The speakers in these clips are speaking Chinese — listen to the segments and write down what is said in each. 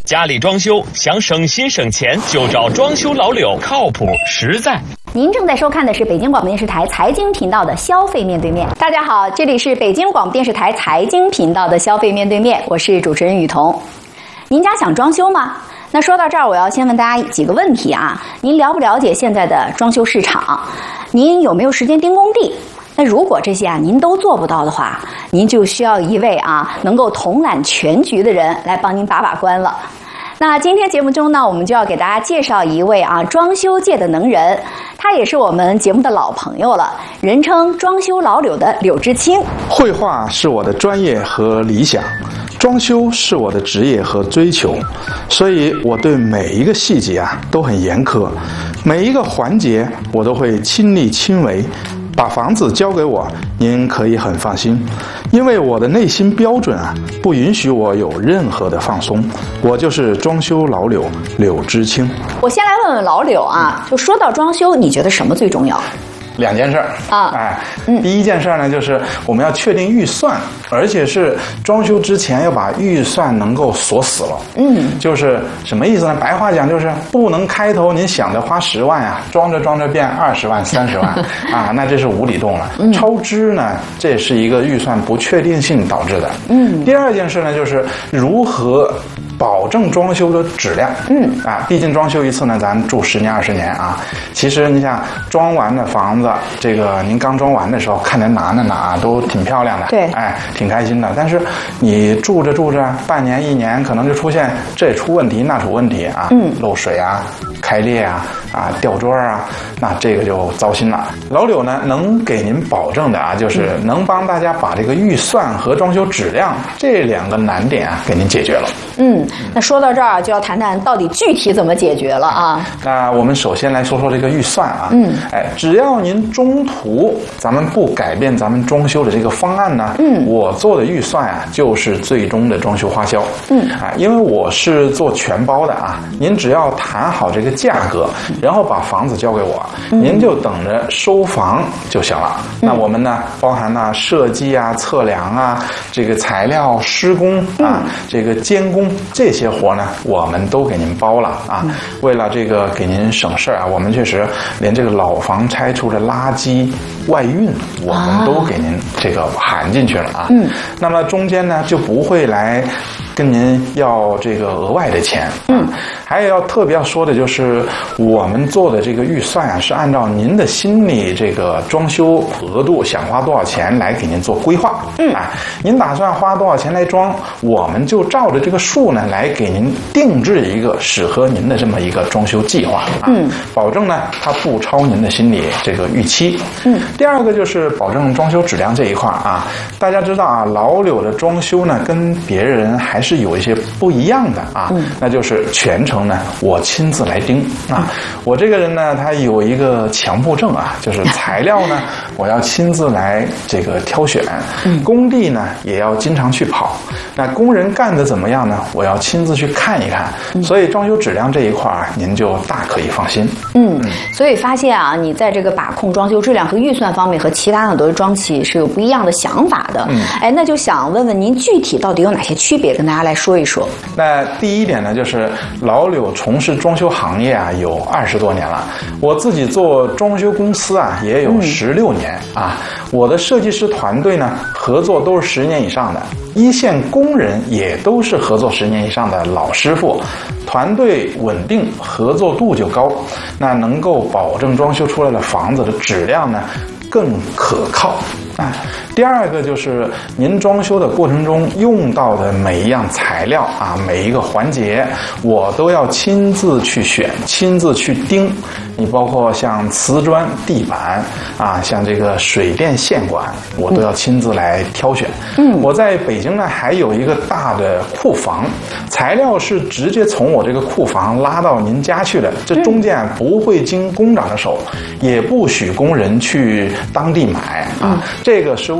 家里装修想省心省钱，就找装修老柳，靠谱实在。 您正在收看的是北京广播电视台财经频道的消费面对面。大家好，这里是北京广播电视台财经频道的消费面对面，我是主持人雨桐。您家想装修吗？那说到这儿，我要先问大家几个问题啊。您了不了解现在的装修市场？您有没有时间盯工地？那如果这些您都做不到的话，您就需要一位能够统揽全局的人来帮您把把关了。那今天节目中呢，我们就要给大家介绍一位装修界的能人，他也是我们节目的老朋友了，人称装修老柳的柳之清。 绘画是我的专业和理想，装修是我的职业和追求，所以我对每一个细节都很严苛，每一个环节我都会亲力亲为。把房子交给我，您可以很放心，因为我的内心标准不允许我有任何的放松。我就是装修老柳，柳之清。 我先来问问老柳就说到装修，你觉得什么最重要？ 两件事第一件事呢，就是我们要确定预算，而且是装修之前要把预算能够锁死了。就是什么意思呢？白话讲就是不能开头您想着花10万装着变20万、30万那这是无底洞了。超支呢，这是一个预算不确定性导致的。第二件事呢，就是如何保证装修的质量。毕竟装修一次呢，咱住10年20年其实你想装完的房子，这个您刚装完的时候看着哪都挺漂亮的， 对， 挺开心的。但是你住着半年1年，可能就出现这出问题那出问题漏水开裂掉砖那这个就糟心了。老柳呢，能给您保证的就是能帮大家把这个预算和装修质量这两个难点给您解决了。 那说到这儿就要谈谈到底具体怎么解决了那我们首先来说说这个预算只要您中途咱们不改变咱们装修的这个方案呢，我做的预算就是最终的装修花销。因为我是做全包的您只要谈好这个价格，然后把房子交给我，您就等着收房就行了。那我们呢，包含设计测量这个材料施工这个监工这些活呢，我们都给您包了为了这个给您省事我们确实连这个老房拆除的垃圾外运我们都给您这个含进去了那么中间呢就不会来跟您要这个额外的钱还有要特别要说的就是我们做的这个预算是按照您的心里这个装修额度想花多少钱来给您做规划您打算花多少钱来装，我们就照着这个数呢来给您定制一个适合您的这么一个装修计划保证呢它不超您的心理这个预期第二个就是保证装修质量这一块大家知道老柳的装修呢跟别人还是有一些不一样的那就是全程呢我亲自来盯我这个人呢他有一个强迫症就是材料呢我要亲自来这个挑选工地呢也要经常去跑，那工人干的怎么样呢我要亲自去看一看所以装修质量这一块您就大可以放心所以发现你在这个把控装修质量和预算方面和其他很多装企是有不一样的想法的那就想问问您具体到底有哪些区别，跟大家来说一说。 那第一点呢，就是老柳从事装修行业有20多年了，我自己做装修公司也有16年我的设计师团队呢合作都是10年以上的，一线工人也都是合作10年以上的老师傅，团队稳定，合作度就高，那能够保证装修出来的房子的质量呢更可靠第二个就是您装修的过程中用到的每一样材料每一个环节我都要亲自去选，亲自去盯。你包括像瓷砖、地板像这个水电线管，我都要亲自来挑选。我在北京呢还有一个大的库房，材料是直接从我这个库房拉到您家去的，这中间不会经工长的手，也不许工人去当地买这个是为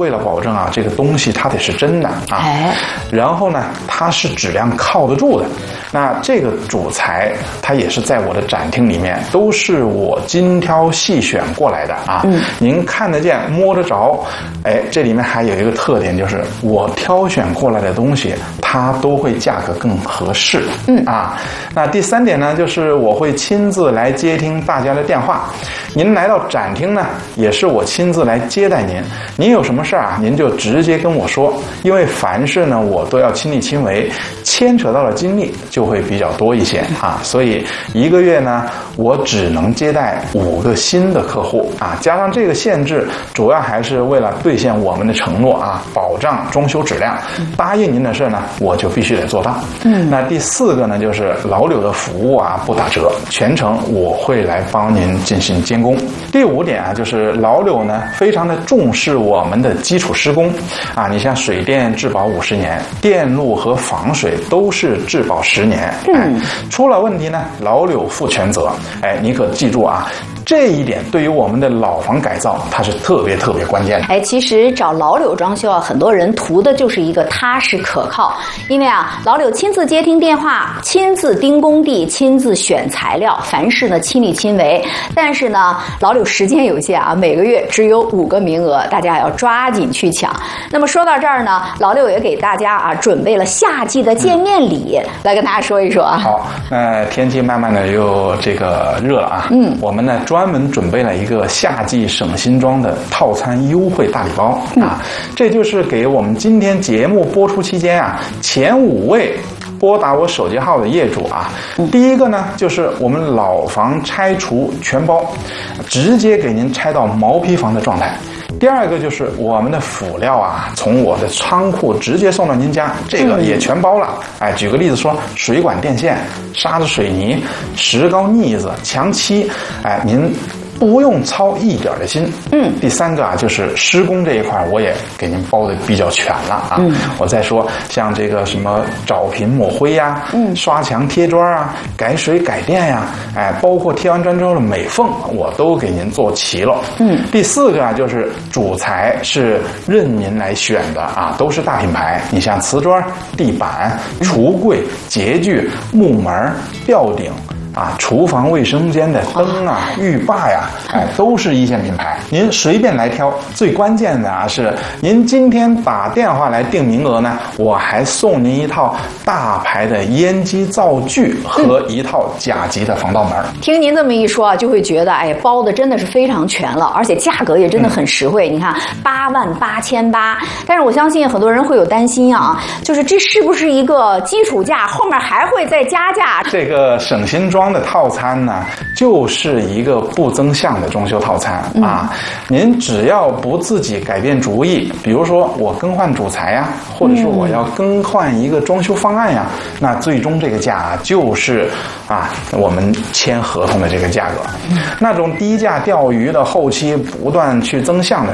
为了保证啊，这个东西它得是真的啊，然后呢，它是质量靠得住的。那这个主材它也是在我的展厅里面，都是我精挑细选过来的啊。您看得见摸得着，这里面还有一个特点，就是我挑选过来的东西，它都会价格更合适。那第3点呢，就是我会亲自来接听大家的电话。您来到展厅呢，也是我亲自来接待您。您有什么事啊，您就直接跟我说，因为凡事呢我都要亲力亲为，牵扯到了精力就会比较多一些啊。所以1个月呢，我只能接待5个新的客户啊。加上这个限制，主要还是为了兑现我们的承诺啊，保障装修质量。答应您的事呢，我就必须得做到。那第4个呢，就是老柳的服务啊不打折，全程我会来帮您进行监工。第5点啊，就是老柳呢非常的重视我们的基础施工啊，你像水电质保50年，电路和防水都是质保10年。出了问题呢，老柳负全责。你可记住啊，这一点对于我们的老房改造，它是特别关键的。 其实找老柳装修啊，很多人图的就是一个踏实可靠，因为啊，老柳亲自接听电话，亲自盯工地，亲自选材料，凡事呢亲力亲为。但是呢，老柳时间有限啊，每个月只有5个名额，大家要抓紧去抢。那么说到这儿呢，老柳也给大家啊准备了夏季的见面礼，来跟大家说一说啊。 好，那天气慢慢的又这个热了啊，我们呢专门准备了一个夏季省心装的套餐优惠大礼包啊，这就是给我们今天节目播出期间啊前5位拨打我手机号的业主啊，第一个呢就是我们老房拆除全包，直接给您拆到毛坯房的状态。第2个就是我们的辅料啊，从我的仓库直接送到您家，这个也全包了。举个例子说，水管电线、沙子水泥、石膏腻子、墙漆，您不用操一点的心。第3个啊，就是施工这一块，我也给您包的比较全了啊。我再说，像这个什么找平抹灰呀，刷墙贴砖啊，改水改电呀，包括贴完砖之后的美缝，我都给您做齐了。第4个啊，就是主材是任您来选的啊，都是大品牌。你像瓷砖、地板、橱柜、洁具、木门、吊顶啊，厨房卫生间的灯啊、浴霸呀，都是1线品牌，您随便来挑。最关键的啊是，您今天打电话来订名额呢，我还送您一套大牌的烟机灶具和一套甲级的防盗门。 听您这么一说啊，就会觉得包的真的是非常全了，而且价格也真的很实惠。你看88800，但是我相信很多人会有担心啊，就是这是不是一个基础价，后面还会再加价？ 这个省心装的套餐呢，就是一个不增项的装修套餐啊。您只要不自己改变主意，比如说我更换主材呀，或者说我要更换一个装修方案呀，那最终这个价就是我们签合同的这个价格。那种低价钓鱼的，后期不断去增项的